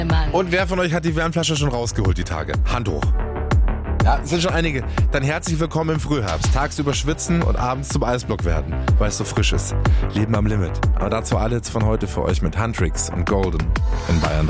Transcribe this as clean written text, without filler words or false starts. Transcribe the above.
Und wer von euch hat die Wärmflasche schon rausgeholt die Tage? Hand hoch. Ja, es sind schon einige. Dann herzlich willkommen im Frühherbst. Tagsüber schwitzen und abends zum Eisblock werden, weil es so frisch ist. Leben am Limit. Aber dazu alle jetzt von heute für euch mit Huntrix und Golden in Bayern 3.